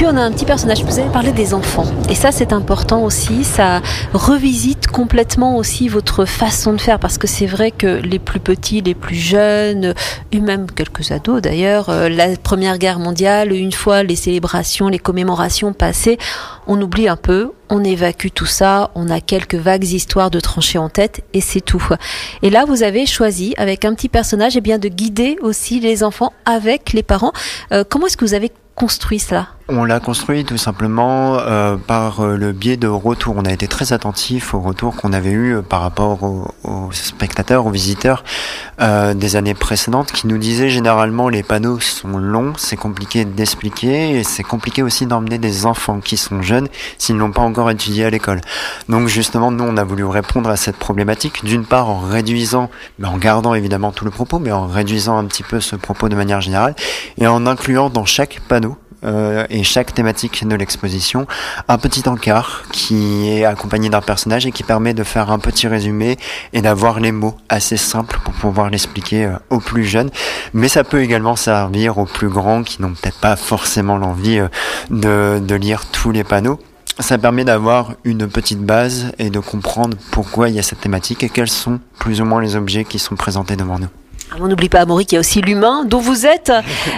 puis on a un petit personnage, vous avez parlé des enfants. Et ça c'est important aussi, ça revisite complètement aussi votre façon de faire, parce que c'est vrai que les plus petits, les plus jeunes, et même quelques ados d'ailleurs, la Première Guerre mondiale, une fois les célébrations, les commémorations passées, on oublie un peu, on évacue tout ça, on a quelques vagues histoires de tranchées en tête et c'est tout. Et là, vous avez choisi, avec un petit personnage, eh bien, de guider aussi les enfants avec les parents. Comment est-ce que vous avez construit cela ? On l'a construit tout simplement par le biais de retours. On a été très attentifs aux retours qu'on avait eus par rapport aux spectateurs, aux visiteurs des années précédentes, qui nous disaient généralement les panneaux sont longs, c'est compliqué d'expliquer et c'est compliqué aussi d'emmener des enfants qui sont jeunes s'ils n'ont pas encore étudié à l'école. Donc justement, nous on a voulu répondre à cette problématique, d'une part en réduisant, en gardant évidemment tout le propos, mais en réduisant un petit peu ce propos de manière générale et en incluant dans chaque panneau et chaque thématique de l'exposition un petit encart qui est accompagné d'un personnage et qui permet de faire un petit résumé et d'avoir les mots assez simples pour pouvoir l'expliquer aux plus jeunes, mais ça peut également servir aux plus grands qui n'ont peut-être pas forcément l'envie de lire tous les panneaux. Ça permet d'avoir une petite base et de comprendre pourquoi il y a cette thématique et quels sont plus ou moins les objets qui sont présentés devant nous. On n'oublie pas, Amaury, qu'il y a aussi l'humain dont vous êtes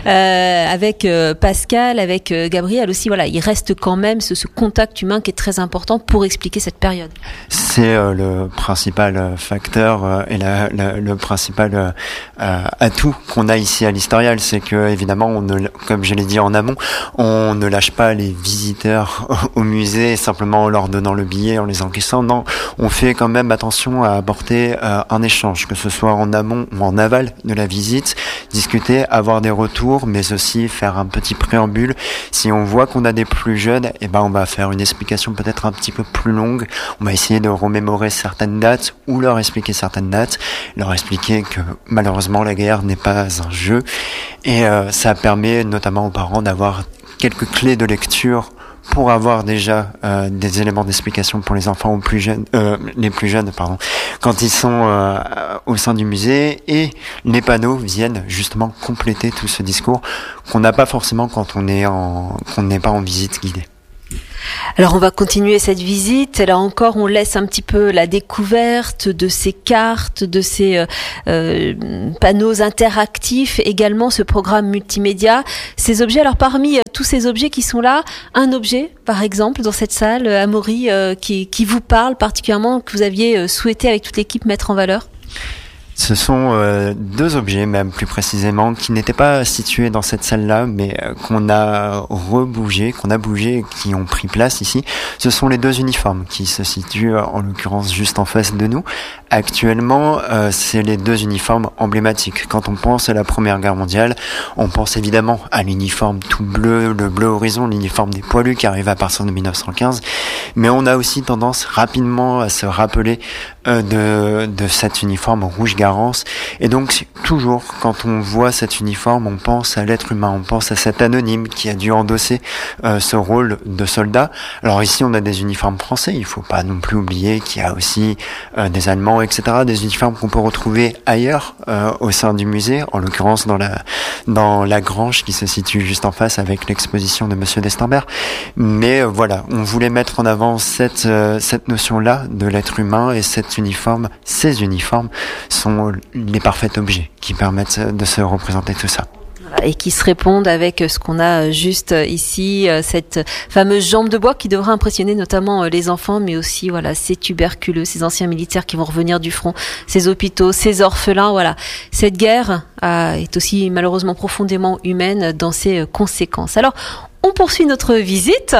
avec Pascal, avec Gabriel aussi. Voilà, il reste quand même ce contact humain qui est très important pour expliquer cette période. C'est le principal facteur et le principal atout qu'on a ici à l'Historial, c'est que évidemment, comme je l'ai dit en amont, on ne lâche pas les visiteurs au musée simplement en leur donnant le billet, en les encaissant. Non, on fait quand même attention à apporter un échange, que ce soit en amont ou en aval de la visite, discuter, avoir des retours, mais aussi faire un petit préambule. Si on voit qu'on a des plus jeunes, on va faire une explication peut-être un petit peu plus longue. On va essayer de remémorer certaines dates ou leur expliquer certaines dates, leur expliquer que malheureusement la guerre n'est pas un jeu. Et ça permet notamment aux parents d'avoir quelques clés de lecture pour avoir déjà des éléments d'explication pour les enfants les plus jeunes, quand ils sont au sein du musée, et les panneaux viennent justement compléter tout ce discours qu'on n'a pas forcément quand on n'est pas en visite guidée. Alors on va continuer cette visite. Là encore, on laisse un petit peu la découverte de ces cartes, de ces panneaux interactifs, également ce programme multimédia, ces objets. Alors parmi tous ces objets qui sont là, un objet, par exemple, dans cette salle, Amaury, qui vous parle particulièrement, que vous aviez souhaité avec toute l'équipe mettre en valeur ? Ce sont deux objets, même plus précisément, qui n'étaient pas situés dans cette salle-là, mais qu'on a bougé, et qui ont pris place ici. Ce sont les deux uniformes qui se situent, en l'occurrence, juste en face de nous. Actuellement, c'est les deux uniformes emblématiques. Quand on pense à la Première Guerre mondiale, on pense évidemment à l'uniforme tout bleu, le bleu horizon, l'uniforme des poilus qui arrive à partir de 1915. Mais on a aussi tendance rapidement à se rappeler de cet uniforme rouge Garance. Et donc, toujours, quand on voit cet uniforme, on pense à l'être humain, on pense à cet anonyme qui a dû endosser ce rôle de soldat. Alors ici, on a des uniformes français, il faut pas non plus oublier qu'il y a aussi des Allemands, etc., des uniformes qu'on peut retrouver ailleurs au sein du musée, en l'occurrence dans la grange qui se situe juste en face avec l'exposition de Monsieur d'Estembert. Mais voilà, on voulait mettre en avant cette notion-là de l'être humain, et ces uniformes sont les parfaits objets qui permettent de se représenter tout ça. Et qui se répondent avec ce qu'on a juste ici, cette fameuse jambe de bois qui devra impressionner notamment les enfants, mais aussi ces tuberculeux, ces anciens militaires qui vont revenir du front, ces hôpitaux, ces orphelins. Voilà, cette guerre est aussi malheureusement profondément humaine dans ses conséquences. Alors, on poursuit notre visite.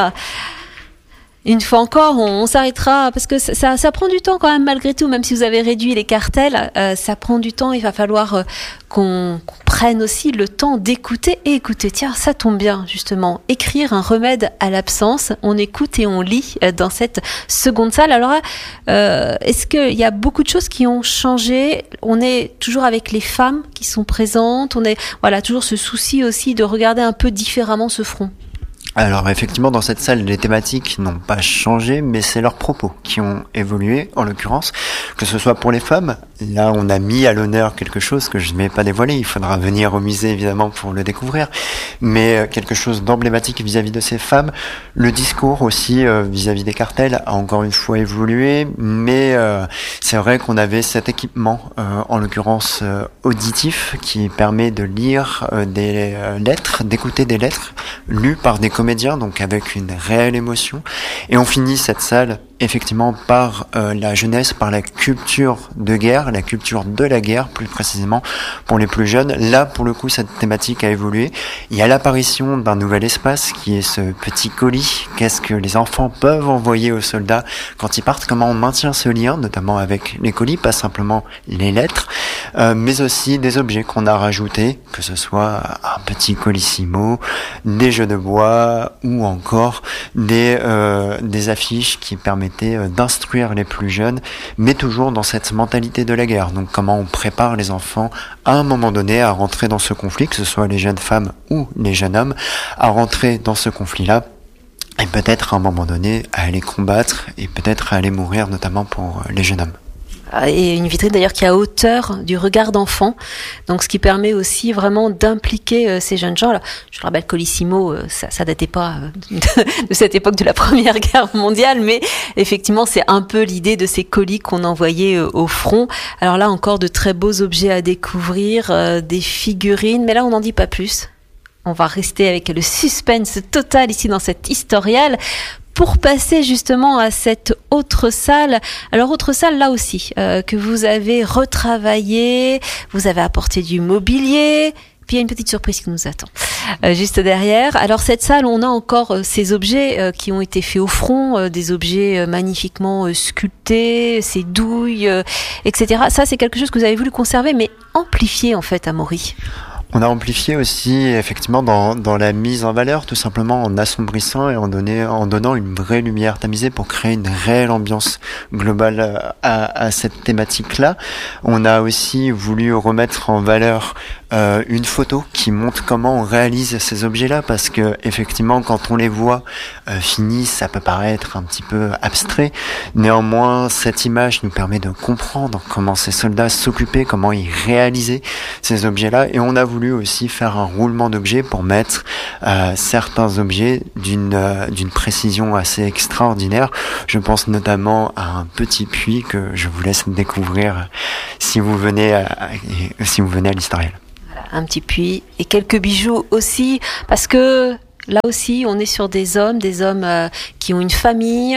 Une fois encore, on s'arrêtera parce que ça prend du temps quand même malgré tout, même si vous avez réduit les cartels, ça prend du temps. Il va falloir qu'on prenne aussi le temps d'écouter et écouter. Tiens, ça tombe bien justement, écrire un remède à l'absence. On écoute et on lit dans cette seconde salle. Alors, est-ce qu'il y a beaucoup de choses qui ont changé ? On est toujours avec les femmes qui sont présentes. On est toujours ce souci aussi de regarder un peu différemment ce front. Alors effectivement, dans cette salle, les thématiques n'ont pas changé, mais c'est leurs propos qui ont évolué, en l'occurrence, que ce soit pour les femmes. Là, on a mis à l'honneur quelque chose que je ne vais pas dévoiler, il faudra venir au musée évidemment pour le découvrir, mais quelque chose d'emblématique vis-à-vis de ces femmes. Le discours aussi vis-à-vis des cartels a encore une fois évolué, mais c'est vrai qu'on avait cet équipement, en l'occurrence auditif, qui permet de lire des lettres, d'écouter des lettres lues par des comédiens, donc avec une réelle émotion. Et on finit cette salle effectivement par la jeunesse, par la culture de guerre, la culture de la guerre plus précisément pour les plus jeunes. Là, pour le coup, cette thématique a évolué. Il y a l'apparition d'un nouvel espace qui est ce petit colis. Qu'est-ce que les enfants peuvent envoyer aux soldats quand ils partent? Comment on maintient ce lien, notamment avec les colis, pas simplement les lettres, mais aussi des objets qu'on a rajoutés, que ce soit un petit colissimo, des jeux de bois ou encore des affiches qui permettaient d'instruire les plus jeunes, mais toujours dans cette mentalité de la guerre. Donc comment on prépare les enfants à un moment donné à rentrer dans ce conflit, que ce soit les jeunes femmes ou les jeunes hommes, à rentrer dans ce conflit-là et peut-être à un moment donné à aller combattre et peut-être à aller mourir, notamment pour les jeunes hommes. Et une vitrine d'ailleurs qui est à hauteur du regard d'enfant, donc ce qui permet aussi vraiment d'impliquer ces jeunes gens. Alors, je le rappelle, Colissimo, ça datait pas de cette époque de la Première Guerre mondiale, mais effectivement c'est un peu l'idée de ces colis qu'on envoyait au front. Alors là encore de très beaux objets à découvrir, des figurines, mais là on n'en dit pas plus. On va rester avec le suspense total ici dans cette historiale. Pour passer justement à cette autre salle, alors autre salle là aussi, que vous avez retravaillé, vous avez apporté du mobilier, puis il y a une petite surprise qui nous attend juste derrière. Alors cette salle, on a encore ces objets qui ont été faits au front, des objets magnifiquement sculptés, ces douilles, etc. Ça c'est quelque chose que vous avez voulu conserver, mais amplifier en fait à Maury. On a amplifié aussi effectivement dans la mise en valeur, tout simplement en assombrissant et en donnant une vraie lumière tamisée pour créer une réelle ambiance globale à cette thématique-là. On a aussi voulu remettre en valeur une photo qui montre comment on réalise ces objets-là, parce que effectivement quand on les voit finis, ça peut paraître un petit peu abstrait. Néanmoins, cette image nous permet de comprendre comment ces soldats s'occupaient, comment ils réalisaient ces objets-là, et on a voulu aussi faire un roulement d'objets pour mettre certains objets d'une précision assez extraordinaire. Je pense notamment à un petit puits que je vous laisse découvrir si vous venez à l'historiel. Voilà, un petit puits et quelques bijoux aussi, parce que là aussi, on est sur des hommes qui ont une famille,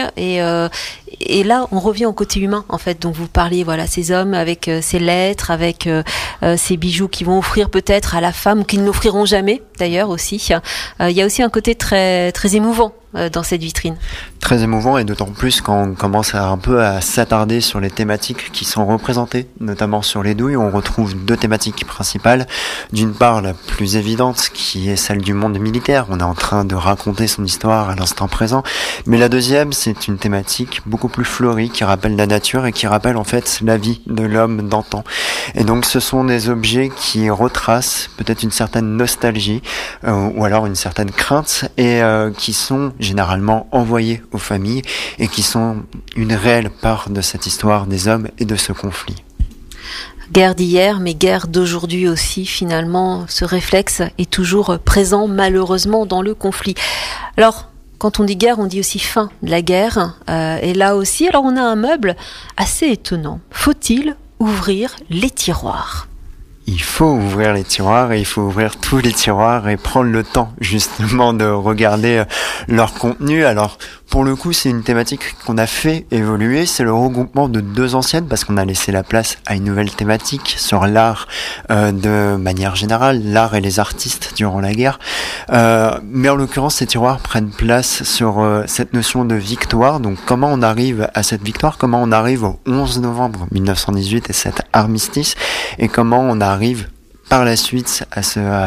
et là, on revient au côté humain, en fait. Donc, vous parliez, voilà, ces hommes avec ces lettres, avec ces bijoux qu'ils vont offrir peut-être à la femme, ou qu'ils n'offriront jamais, d'ailleurs, aussi. Il y a aussi un côté très, très émouvant dans cette vitrine. Très émouvant, et d'autant plus quand on commence un peu à s'attarder sur les thématiques qui sont représentées, notamment sur les douilles. On retrouve deux thématiques principales. D'une part, la plus évidente, qui est celle du monde militaire. On est en train de raconter son histoire à l'instant présent. Mais la deuxième, c'est une thématique beaucoup plus fleurie, qui rappelle la nature et qui rappelle en fait la vie de l'homme d'antan. Et donc ce sont des objets qui retracent peut-être une certaine nostalgie ou alors une certaine crainte, et qui sont généralement envoyés aux familles et qui sont une réelle part de cette histoire des hommes et de ce conflit. Guerre d'hier, mais guerre d'aujourd'hui aussi, finalement, ce réflexe est toujours présent malheureusement dans le conflit. Alors, quand on dit guerre, on dit aussi fin de la guerre. Et là aussi, alors on a un meuble assez étonnant. Faut-il ouvrir les tiroirs ? Il faut ouvrir les tiroirs, et il faut ouvrir tous les tiroirs et prendre le temps justement de regarder leur contenu. Alors pour le coup, c'est une thématique qu'on a fait évoluer. C'est le regroupement de deux anciennes, parce qu'on a laissé la place à une nouvelle thématique sur l'art de manière générale, l'art et les artistes durant la guerre. Mais en l'occurrence, ces tiroirs prennent place sur cette notion de victoire. Donc comment on arrive à cette victoire, comment on arrive au 11 novembre 1918 et cet armistice, et comment on arrive par la suite à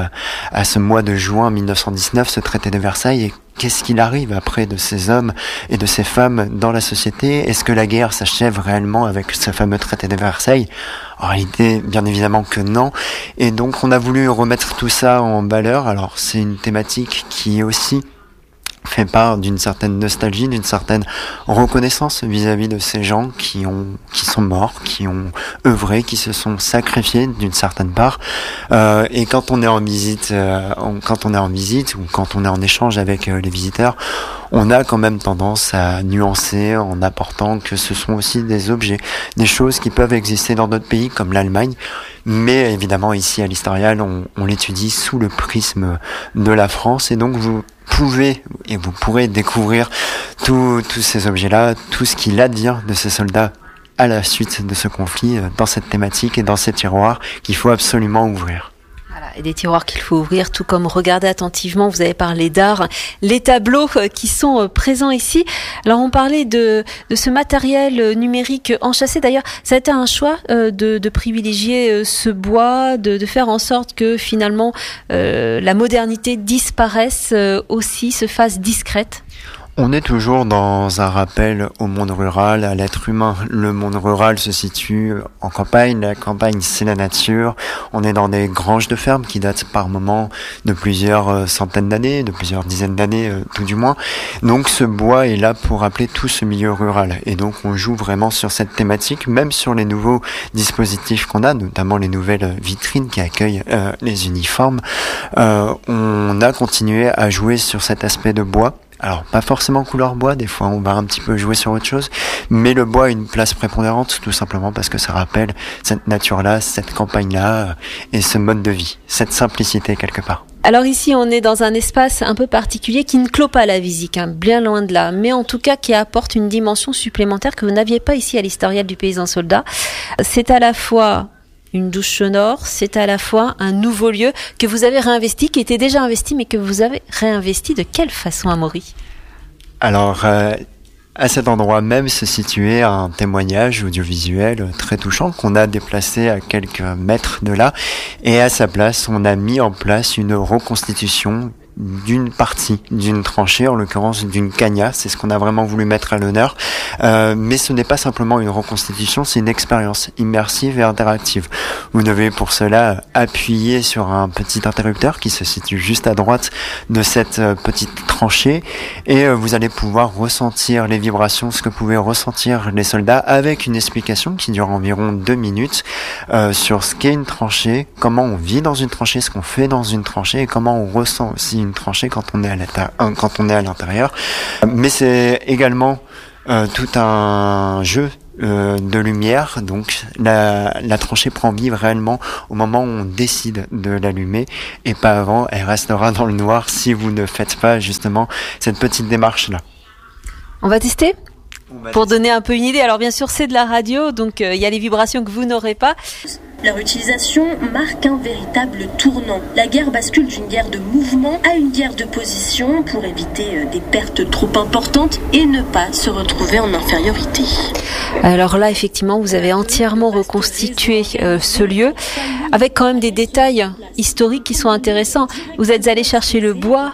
ce mois de juin 1919, ce traité de Versailles, et qu'est-ce qu'il arrive après de ces hommes et de ces femmes dans la société? Est-ce que la guerre s'achève réellement avec ce fameux traité de Versailles? En réalité, bien évidemment que non. Et donc, on a voulu remettre tout ça en valeur. Alors, c'est une thématique qui est aussi fait part d'une certaine nostalgie, d'une certaine reconnaissance vis-à-vis de ces gens qui sont morts, qui ont œuvré, qui se sont sacrifiés d'une certaine part. Et quand on est en visite, ou quand on est en échange avec les visiteurs, on a quand même tendance à nuancer en apportant que ce sont aussi des objets, des choses qui peuvent exister dans d'autres pays comme l'Allemagne. Mais évidemment, ici à l'Historial, on l'étudie sous le prisme de la France, et donc vous pourrez découvrir tous ces objets-là, tout ce qu'il advient de ces soldats à la suite de ce conflit dans cette thématique et dans ces tiroirs qu'il faut absolument ouvrir. Et des tiroirs qu'il faut ouvrir, tout comme regarder attentivement. Vous avez parlé d'art, les tableaux qui sont présents ici. Alors on parlait de ce matériel numérique enchâssé. D'ailleurs, ça a été un choix de privilégier ce bois, de faire en sorte que finalement la modernité disparaisse aussi, se fasse discrète. On est toujours dans un rappel au monde rural, à l'être humain. Le monde rural se situe en campagne. La campagne, c'est la nature. On est dans des granges de ferme qui datent par moments de plusieurs centaines d'années, de plusieurs dizaines d'années, tout du moins. Donc ce bois est là pour rappeler tout ce milieu rural. Et donc on joue vraiment sur cette thématique, même sur les nouveaux dispositifs qu'on a, notamment les nouvelles vitrines qui accueillent les uniformes. On a continué à jouer sur cet aspect de bois. Alors, pas forcément couleur bois, des fois on va un petit peu jouer sur autre chose, mais le bois a une place prépondérante, tout simplement parce que ça rappelle cette nature-là, cette campagne-là, et ce mode de vie, cette simplicité quelque part. Alors ici, on est dans un espace un peu particulier qui ne clôt pas la visite, bien loin de là, mais en tout cas qui apporte une dimension supplémentaire que vous n'aviez pas ici à l'Historial du Paysan Soldat. C'est à la fois une douche sonore, c'est à la fois un nouveau lieu que vous avez réinvesti, qui était déjà investi, mais que vous avez réinvesti de quelle façon, Amaury ? Alors, à cet endroit même se situait un témoignage audiovisuel très touchant qu'on a déplacé à quelques mètres de là, et à sa place, on a mis en place une reconstitution d'une partie, d'une tranchée, en l'occurrence d'une cagna, c'est ce qu'on a vraiment voulu mettre à l'honneur, mais ce n'est pas simplement une reconstitution, c'est une expérience immersive et interactive. Vous devez pour cela appuyer sur un petit interrupteur qui se situe juste à droite de cette petite tranchée, et vous allez pouvoir ressentir les vibrations, ce que pouvaient ressentir les soldats, avec une explication qui dure environ 2 minutes sur ce qu'est une tranchée, comment on vit dans une tranchée, ce qu'on fait dans une tranchée, et comment on ressent aussi une tranchée quand on est à l'intérieur. Mais c'est également tout un jeu de lumière, donc la tranchée prend vie réellement au moment où on décide de l'allumer, et pas avant. Elle restera dans le noir si vous ne faites pas justement cette petite démarche là. On va tester pour donner un peu une idée. Alors bien sûr c'est de la radio, donc il y a les vibrations que vous n'aurez pas. Leur utilisation marque un véritable tournant. La guerre bascule d'une guerre de mouvement à une guerre de position pour éviter des pertes trop importantes et ne pas se retrouver en infériorité. Alors là, effectivement, vous avez entièrement reconstitué ce lieu avec quand même des détails historiques qui sont intéressants. Vous êtes allé chercher le bois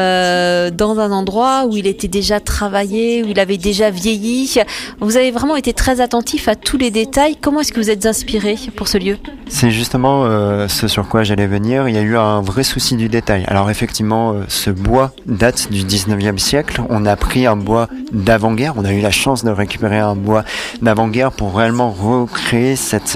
dans un endroit où il était déjà travaillé, où il avait déjà vieilli. Vous avez vraiment été très attentif à tous les détails. Comment est-ce que vous êtes inspiré pour ce lieu ? C'est justement ce sur quoi j'allais venir. Il y a eu un vrai souci du détail. Alors effectivement, ce bois date du 19e siècle. On a pris un bois d'avant-guerre. On a eu la chance de récupérer un bois d'avant-guerre pour réellement recréer cet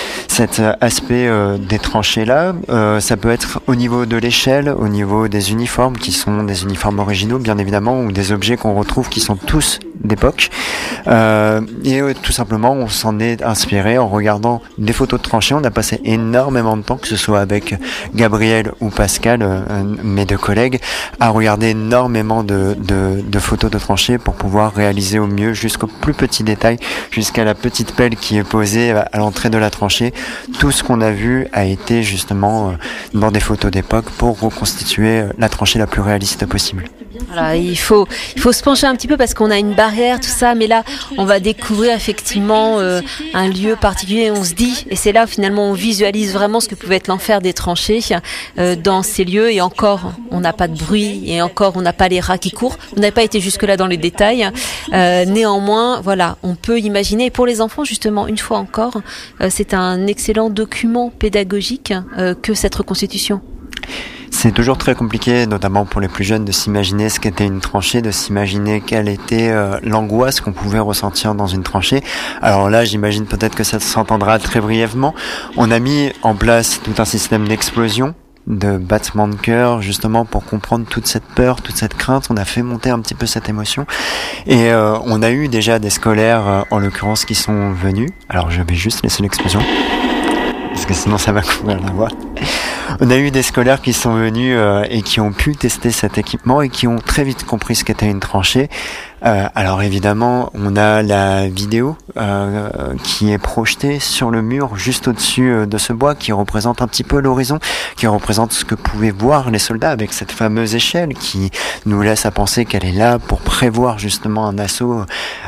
aspect des tranchées-là. Ça peut être au niveau de l'échelle, au niveau des uniformes, qui sont des uniformes originaux, bien évidemment, ou des objets qu'on retrouve qui sont tous d'époque. Et tout simplement, on s'en est inspiré en regardant des photos de tranchées. On a passé énormément de temps, que ce soit avec Gabriel ou Pascal, mes deux collègues, à regarder énormément de photos de tranchées pour pouvoir réaliser au mieux, jusqu'au plus petit détail, jusqu'à la petite pelle qui est posée à l'entrée de la tranchée. Tout ce qu'on a vu a été justement dans des photos d'époque pour reconstituer la tranchée la plus réaliste possible. Voilà, il faut se pencher un petit peu parce qu'on a une barrière, tout ça, mais là, on va découvrir effectivement un lieu particulier. On se dit, et c'est là finalement on visualise vraiment ce que pouvait être l'enfer des tranchées dans ces lieux. Et encore, on n'a pas de bruit, et encore, on n'a pas les rats qui courent. On n'a pas été jusque-là dans les détails. Néanmoins, voilà, on peut imaginer. Et pour les enfants, justement, une fois encore, c'est un excellent document pédagogique que cette reconstitution. c'est toujours très compliqué, notamment pour les plus jeunes, de s'imaginer ce qu'était une tranchée, de s'imaginer quelle était l'angoisse qu'on pouvait ressentir dans une tranchée. Alors là, j'imagine peut-être que ça s'entendra très brièvement. On a mis en place tout un système d'explosion, de battement de cœur, justement pour comprendre toute cette peur, toute cette crainte. On a fait monter un petit peu cette émotion. Et on a eu déjà des scolaires, en l'occurrence, qui sont venus. Alors je vais juste laisser l'explosion, parce que sinon ça va couvrir la voix. On a eu des scolaires qui sont venus et qui ont pu tester cet équipement et qui ont très vite compris ce qu'était une tranchée. Alors évidemment, on a la vidéo qui est projetée sur le mur juste au-dessus de ce bois, qui représente un petit peu l'horizon, qui représente ce que pouvaient voir les soldats avec cette fameuse échelle qui nous laisse à penser qu'elle est là pour prévoir justement un assaut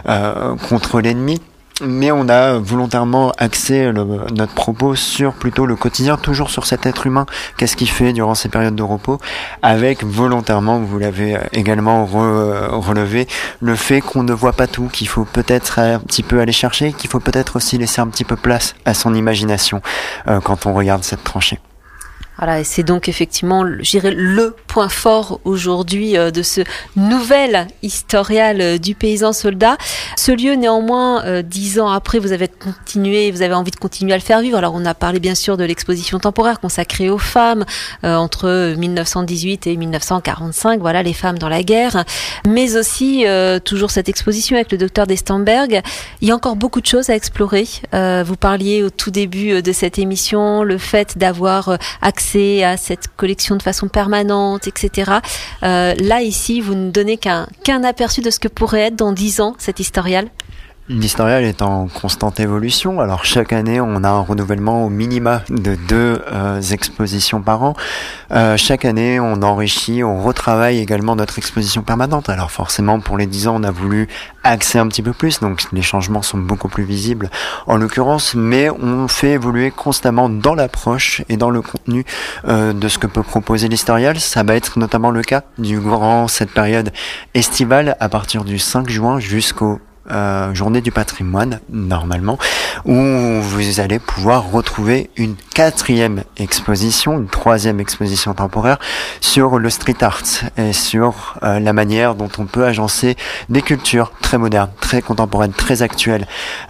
contre l'ennemi. Mais on a volontairement axé notre propos sur plutôt le quotidien, toujours sur cet être humain, qu'est-ce qu'il fait durant ces périodes de repos, avec volontairement, vous l'avez également relevé, le fait qu'on ne voit pas tout, qu'il faut peut-être un petit peu aller chercher, qu'il faut peut-être aussi laisser un petit peu place à son imagination quand on regarde cette tranchée. Voilà, et c'est donc effectivement, je dirais, le point fort aujourd'hui de ce nouvel historial du paysan soldat. Ce lieu, néanmoins, 10 ans après, vous avez envie de continuer à le faire vivre. Alors, on a parlé bien sûr de l'exposition temporaire consacrée aux femmes entre 1918 et 1945. Voilà, les femmes dans la guerre. Mais aussi, toujours cette exposition avec le docteur d'Estemberg. Il y a encore beaucoup de choses à explorer. Vous parliez au tout début de cette émission, le fait d'avoir accès à cette collection de façon permanente, etc. Là, ici, vous ne donnez qu'un aperçu de ce que pourrait être dans 10 ans, cet historial. L'historial est en constante évolution. Alors chaque année, on a un renouvellement au minima de 2 expositions par an. Chaque année, on enrichit, on retravaille également notre exposition permanente. Alors forcément, pour les 10 ans, on a voulu axer un petit peu plus, donc les changements sont beaucoup plus visibles en l'occurrence, mais on fait évoluer constamment dans l'approche et dans le contenu de ce que peut proposer l'historial. Ça va être notamment le cas durant cette période estivale, à partir du 5 juin jusqu'au Journée du patrimoine, normalement, où vous allez pouvoir retrouver une 4e exposition, une 3e exposition temporaire sur le street art et sur la manière dont on peut agencer des cultures très modernes, très contemporaines, très actuelles,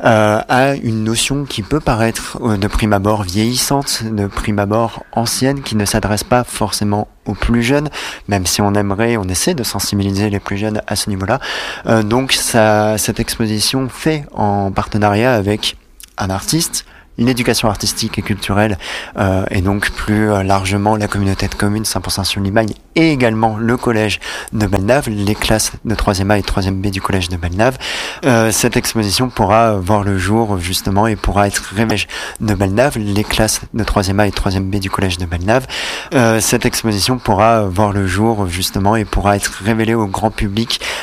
à une notion qui peut paraître de prime abord vieillissante, de prime abord ancienne, qui ne s'adresse pas forcément aux plus jeunes, même si on essaie de sensibiliser les plus jeunes à ce niveau-là. Donc cette exposition fait en partenariat avec un artiste, l'éducation artistique et culturelle, et donc plus largement la communauté de communes 100% sur Limagne, et également le collège de Balnave, les classes de 3e A et 3e B du collège de Balnave. Cette exposition pourra voir le jour justement et pourra être révélée de Balnave, les classes de 3e A et 3e B du collège de Balnave. Cette exposition pourra voir le jour justement et pourra être révélée au grand public